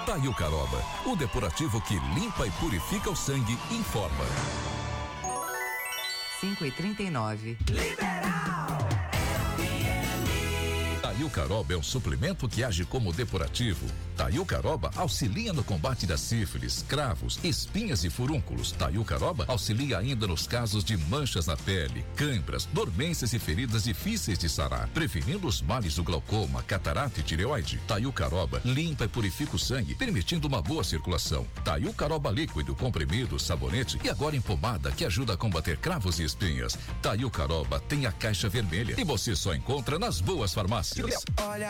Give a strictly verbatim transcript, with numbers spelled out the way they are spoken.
Taiucaroba, o depurativo que limpa e purifica o sangue, informa. cinco e trinta e nove. Liberal F M. Taiucaroba é um suplemento que age como depurativo. Taiucaroba auxilia no combate da sífilis, cravos, espinhas e furúnculos. Taiucaroba auxilia ainda nos casos de manchas na pele, câimbras, dormências e feridas difíceis de sarar, prevenindo os males do glaucoma, catarata e tireoide. Taiucaroba limpa e purifica o sangue, permitindo uma boa circulação. Taiucaroba líquido, comprimido, sabonete e agora em pomada, que ajuda a combater cravos e espinhas. Taiucaroba tem a caixa vermelha e você só encontra nas boas farmácias. Olha